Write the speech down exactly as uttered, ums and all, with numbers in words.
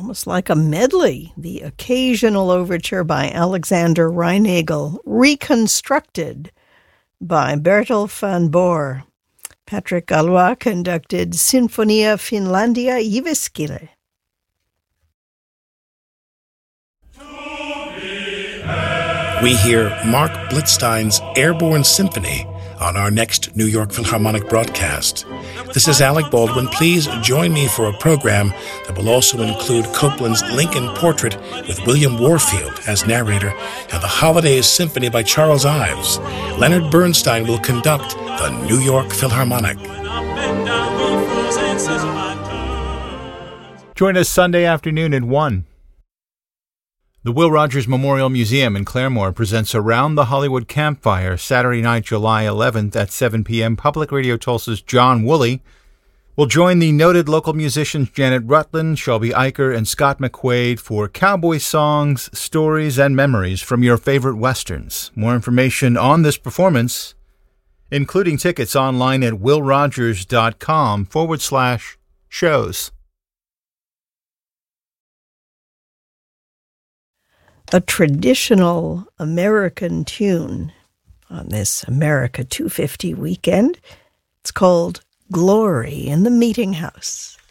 almost like a medley, the occasional overture by Alexander Reinagel, reconstructed by Bertel van Boer. Patrick Galois conducted Sinfonia Finlandia Jyväskylä. We hear Mark Blitzstein's Airborne Symphony on our next New York Philharmonic broadcast. This is Alec Baldwin. Please join me for a program that will also include Copland's Lincoln Portrait with William Warfield as narrator and the Holidays Symphony by Charles Ives. Leonard Bernstein will conduct the New York Philharmonic. Join us Sunday afternoon at one. The Will Rogers Memorial Museum in Claremore presents Around the Hollywood Campfire, Saturday night, July eleventh at seven p.m. Public Radio Tulsa's John Woolley will join the noted local musicians Janet Rutland, Shelby Eicher, and Scott McQuaid for cowboy songs, stories, and memories from your favorite westerns. More information on this performance, including tickets, online at willrogers.com forward slash shows. A traditional American tune on this America two fifty weekend. It's called Glory in the Meeting House.